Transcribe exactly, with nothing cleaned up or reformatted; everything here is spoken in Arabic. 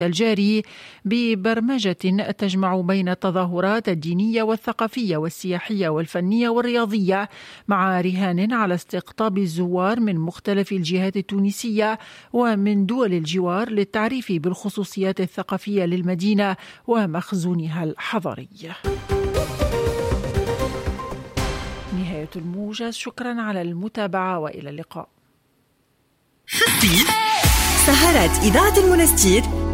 الجاري ببرمجة تجمع بين التظاهرات الدينية والثقافية والسياحية والفنية والرياضية، مع رهان على استقطاب الزوار من مختلف الجهات التونسية ومن دول الجوار للتعريف بالخصوصيات الثقافية للمدينة ومخزونها الحضاري. نهاية الموجز، شكرا على المتابعة وإلى اللقاء. سهرات إذاعة المنستير